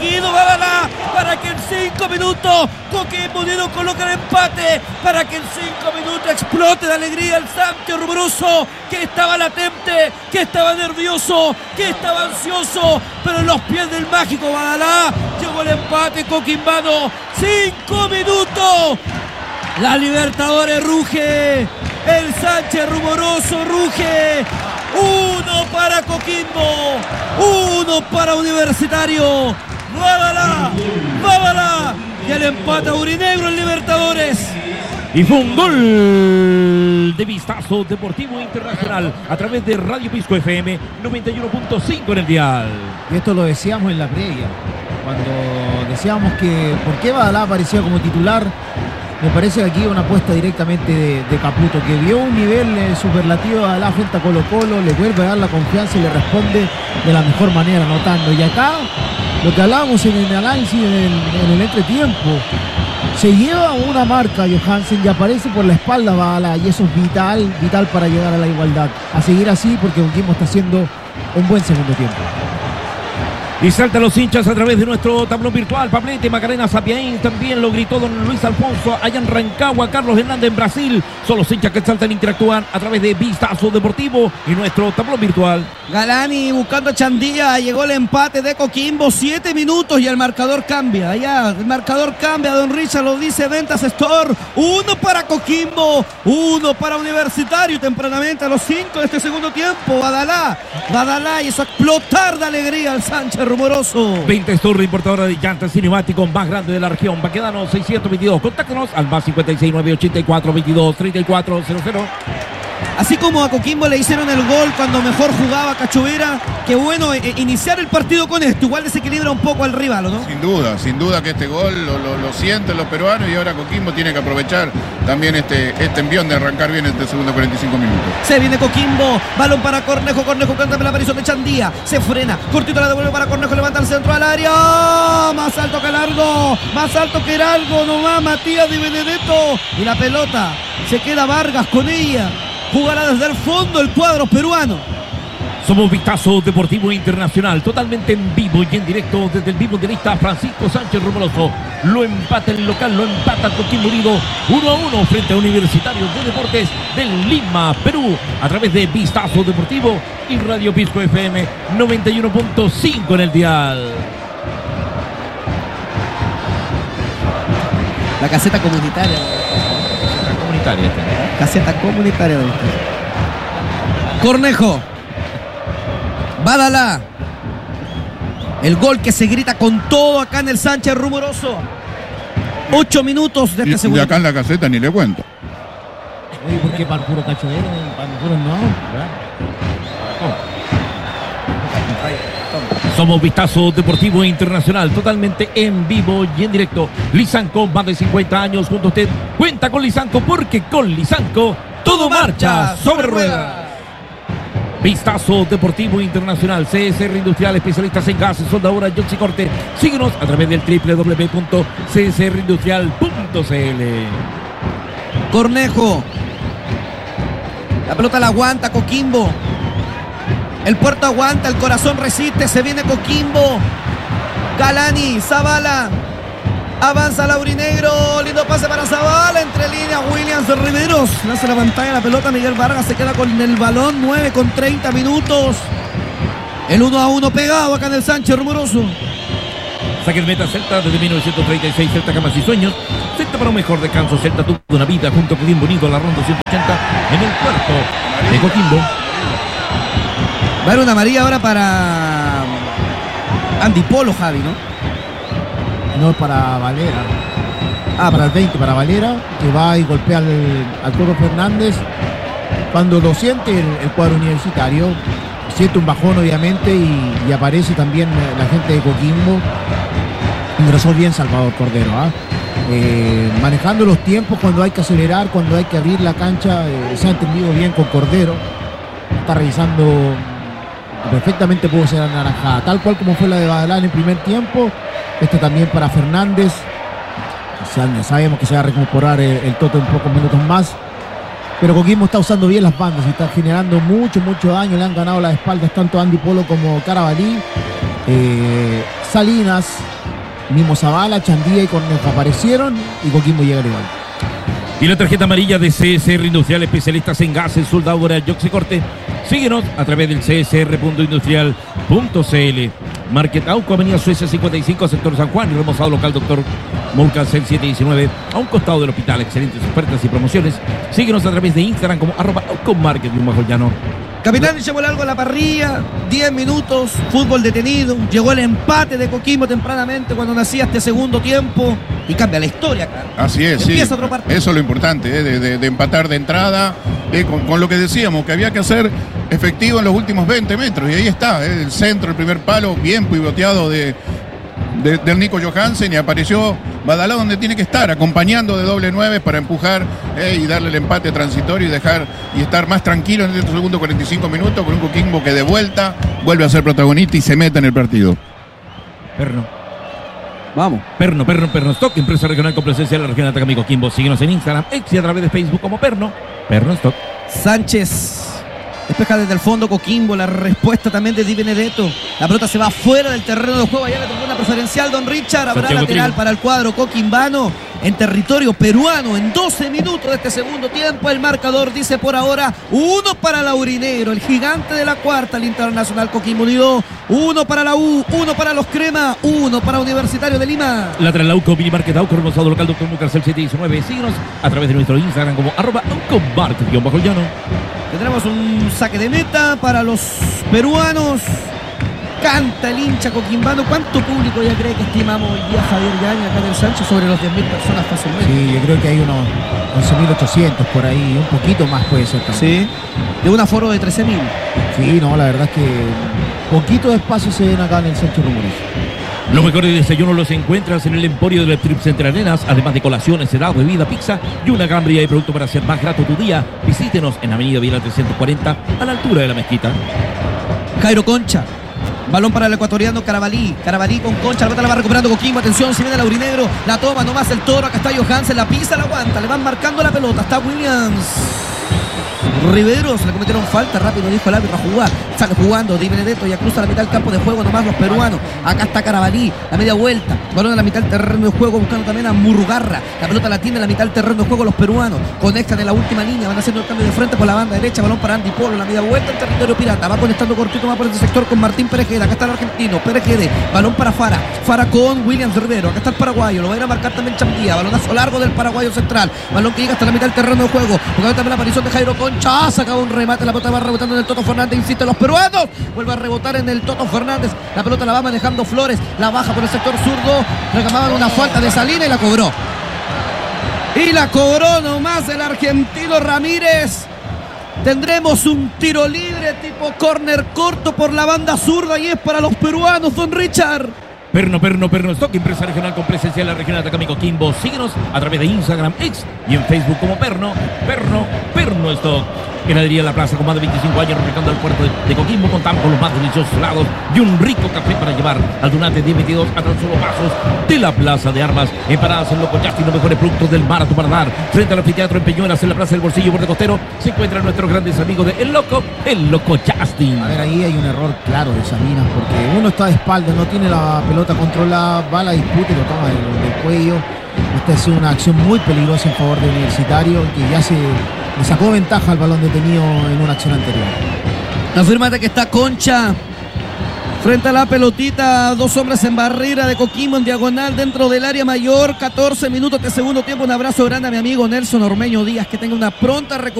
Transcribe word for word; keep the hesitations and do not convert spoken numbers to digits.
seguido Badalá para que en cinco minutos Coquimbo Unido coloque el empate, para que en cinco minutos explote de alegría el Sánchez Rumoroso, que estaba latente, que estaba nervioso, que estaba ansioso, pero en los pies del mágico Badalá llegó el empate coquimbano. Cinco minutos. La Libertadores ruge, el Sánchez Rumoroso ruge. Uno para Coquimbo, uno para Universitario. Badalá, Badalá, y el empate aurinegro en Libertadores. Y fue un gol de Vistazo Deportivo Internacional a través de Radio Pisco F M noventa y uno punto cinco en el dial. Y esto lo decíamos en la previa, cuando decíamos que por qué Badalá aparecía como titular. Me parece que aquí una apuesta directamente de, de Caputo, que vio un nivel eh, superlativo a la frente a Colo Colo, le vuelve a dar la confianza y le responde de la mejor manera, anotando. Y acá, lo que hablábamos en el análisis en el, en el entretiempo, se lleva una marca Johansen y aparece por la espalda Badalá, y eso es vital, vital para llegar a la igualdad. A seguir así, porque Coquimbo está haciendo un buen segundo tiempo. Y saltan los hinchas a través de nuestro tablón virtual. Pablete, Macarena, Sapiaín, también lo gritó don Luis Alfonso allá en Rancagua, Carlos Hernández en Brasil. Son los hinchas que saltan e interactúan a través de Vistazo Deportivo y nuestro tablón virtual. Galani buscando a Chandía, llegó el empate de Coquimbo, siete minutos y el marcador cambia. Allá, el marcador cambia, don Richard lo dice Ventas Store. Uno para Coquimbo, uno para Universitario, tempranamente a los cinco de este segundo tiempo. Badalá, Badalá, y eso explotar de alegría al Sánchez Rumoroso. veinte Store, importadora de llantas cinemáticos más grande de la región. Baquedano seiscientos veintidós. Contáctanos al más cincuenta y seis, nueve ochenta y cuatro, veintidós, treinta y cuatro, cero cero. Así como a Coquimbo le hicieron el gol cuando mejor jugaba Cachovera, que bueno, eh, iniciar el partido con esto, igual desequilibra un poco al rival, ¿no? Sin duda, sin duda que este gol lo, lo, lo sienten los peruanos y ahora Coquimbo tiene que aprovechar también este, este envión de arrancar bien este segundo cuarenta y cinco minutos. Se viene Coquimbo, balón para Cornejo, Cornejo canta la aparición de Chandía, se frena, cortito la devuelve para Cornejo, levanta el centro al área, más alto que largo, más alto que largo, nomás Matías Di Benedetto, y la pelota, se queda Vargas con ella. Jugará desde el fondo el cuadro peruano. Somos Vistazo Deportivo Internacional, totalmente en vivo y en directo desde el vivo directa Francisco Sánchez Rumoroso. Lo empata el local, lo empata Coquimbo Unido uno a uno frente a Universitarios de Deportes de Lima, Perú, a través de Vistazo Deportivo y Radio Pisco F M noventa y uno punto cinco en el dial. La caseta comunitaria. La comunitaria esta, ¿eh? Caseta comunitaria. Cornejo. Badalá. El gol que se grita con todo acá en el Sánchez Rumoroso. Ocho minutos de este Y, segundo. y acá en la caseta ni le cuento. Oye, ¿por qué para el puro Cachovera? Para nosotros no. Somos Vistazo Deportivo Internacional, totalmente en vivo y en directo. Lisanco, más de cincuenta años junto a usted. Cuenta con Lisanco porque con Lisanco todo marcha sobre ruedas. Vistazo Deportivo Internacional, C S R Industrial, especialistas en gases, soldadura, yox y corte. Síguenos a través del doble u doble u doble u punto c s r industrial punto c l. Cornejo. La pelota la aguanta Coquimbo. El puerto aguanta, el corazón resiste, se viene Coquimbo. Galani, Zavala. Avanza Laurinegro, lindo pase para Zavala, entre líneas Williams Riveros. Hace la pantalla la pelota, Miguel Vargas se queda con el balón, nueve con treinta minutos. El uno a uno pegado acá en el Sánchez Rumoroso. Saque el meta Celta desde mil novecientos treinta y seis, Celta Camas y Sueños. Celta para un mejor descanso, Celta tuvo una vida junto a Coquimbo Unido en la ronda ciento ochenta en el puerto de Coquimbo. Va a haber una amarilla ahora para Andy Polo, Javi, ¿no? No, para Valera. Ah, para el veinte, para Valera, que va y golpea al, al Toro Fernández. Cuando lo siente el, el cuadro universitario, siente un bajón obviamente y, y aparece también la gente de Coquimbo. Ingresó bien Salvador Cordero, ¿ah? eh, manejando los tiempos cuando hay que acelerar, cuando hay que abrir la cancha, eh, se ha entendido bien con Cordero. Está revisando perfectamente, pudo ser anaranjada, tal cual como fue la de Badalá en el primer tiempo. Este también para Fernández. O sea, sabemos que se va a recuperar el, el Toto en pocos minutos más. Pero Coquimbo está usando bien las bandas y está generando mucho, mucho daño. Le han ganado las espaldas tanto Andy Polo como Carabalí. Eh, Salinas, mismo Zavala, Chandía y Cornejo aparecieron y Coquimbo llega al igual. Y la tarjeta amarilla de C S R Industrial, especialistas en gases, soldadura, Yoxicorte. Síguenos a través del c s r punto industrial punto c l. Market Auco, Avenida Suecia cincuenta y cinco, sector San Juan, y remozado local Doctor Mulcancel setecientos diecinueve, a un costado del hospital. Excelentes ofertas y promociones. Síguenos a través de Instagram como arroba Auco Market y un bajo llano. Capitán, llevó algo a la parrilla, diez minutos, fútbol detenido, llegó el empate de Coquimbo tempranamente cuando nacía este segundo tiempo y cambia la historia, claro. Así es, Empieza sí. otro partido. Eso es lo importante, eh, de, de, de empatar de entrada, eh, con, con lo que decíamos, que había que hacer efectivo en los últimos veinte metros, y ahí está, eh, el centro, el primer palo, bien pivoteado de, de, del Nico Johansen, y apareció Badalá donde tiene que estar, acompañando de doble nueve para empujar eh, y darle el empate transitorio y dejar y estar más tranquilo en estos segundos cuarenta y cinco minutos con un Coquimbo que de vuelta vuelve a ser protagonista y se mete en el partido. Perno. Vamos. Perno, Perno, Perno Stock, empresa regional con presencia de la región Atacama y Coquimbo. Síguenos en Instagram, X y a través de Facebook como Perno, Perno Stock. Sánchez despeja desde el fondo Coquimbo, la respuesta también de Di Benedetto. La pelota se va fuera del terreno de juego, allá la tribuna preferencial, Don Richard. Habrá Santiago lateral Trigo para el cuadro coquimbano en territorio peruano en doce minutos de este segundo tiempo. El marcador dice por ahora uno para Laurinegro, el gigante de la cuarta, el Internacional Coquimbo Unido. Uno para la U, uno para los Crema, uno para Universitario de Lima. Lateral Auco, Mini Market Auco, remozado local Doctor Mucarcel setecientos diecinueve. Síguenos a través de nuestro Instagram como arroba Auco Market, guión bajo llano. Tendremos un saque de meta para los peruanos. Canta el hincha coquimbano. ¿Cuánto público ya cree que estimamos hoy día Javier Yaña acá del Sánchez? Sobre los diez mil personas fácilmente. Sí, yo creo que hay unos once mil ochocientos por ahí, un poquito más puede ser también. Sí, de un aforo de trece mil. Sí, no, la verdad es que poquito de espacio se ven acá en el Sánchez Rumores. Los mejores desayunos los encuentras en el Emporio del Strip Center Arenas, además de colaciones, helado, bebida, pizza y una gambria de producto para hacer más grato tu día. Visítenos en Avenida Vial trescientos cuarenta, a la altura de la mezquita. Jairo Concha. Balón para el ecuatoriano Carabalí. Carabalí con Concha. La pelota la va recuperando Coquimbo. Atención, si viene el Laurinegro. La toma nomás el Toro. Acá está Johansen. La pisa, la aguanta. Le van marcando la pelota. Está Williams. Riveros, le cometieron falta, rápido dijo el árbitro a jugar, sale jugando Di Benedetto, ya cruza la mitad del campo de juego nomás los peruanos. Acá está Carabalí, la media vuelta, balón a la mitad del terreno de juego buscando también a Murrugarra, la pelota la tiene en la mitad del terreno de juego los peruanos, conectan en la última línea, van haciendo el cambio de frente por la banda derecha, balón para Andy Polo, la media vuelta en territorio pirata, va conectando cortito más por este sector con Martín Perejeda, acá está el argentino, Perejeda, balón para Fara, Fara con Williams Rivero, acá está el paraguayo, lo va a ir a marcar también Chandía, balonazo largo del paraguayo central, balón que llega hasta la mitad del terreno de juego, jugando también la aparición de Jairo Concha, sacaba un remate, la pelota va rebotando en el Toto Fernández, insiste los peruanos, vuelve a rebotar en el Toto Fernández, la pelota la va manejando Flores, la baja por el sector zurdo, reclamaban una falta de Salina y la cobró. Y la cobró nomás el argentino Ramírez. Tendremos un tiro libre tipo córner corto por la banda zurda y es para los peruanos, don Richard. Perno, Perno, Perno Stock, empresa regional con presencia en la región de Atacama y Coquimbo. Síguenos a través de Instagram, X y en Facebook como Perno, Perno, Perno Stock. Ganadería La Plaza con más de veinticinco años refrescando el puerto de, de Coquimbo. Contamos con los más deliciosos helados y un rico café para llevar al Dunate diez veintidós a tan solo pasos de la Plaza de Armas. Empanadas en Loco Justin, los mejores productos del mar a tu paladar. Frente al anfiteatro en Peñuelas, en la Plaza del Bolsillo, Borde Costero, se encuentran nuestros grandes amigos de El Loco, El Loco Justin. A ver, ahí hay un error claro de Salinas, porque uno está de espalda, no tiene la pelota controlada, va a la disputa y lo toma del, del cuello. Esta es una acción muy peligrosa en favor de Universitario, que ya se le sacó ventaja al balón detenido en una acción anterior. Afírmate que está Concha frente a la pelotita, dos hombres en barrera de Coquimbo en diagonal dentro del área mayor, catorce minutos de segundo tiempo. Un abrazo grande a mi amigo Nelson Ormeño Díaz, que tenga una pronta recuperación.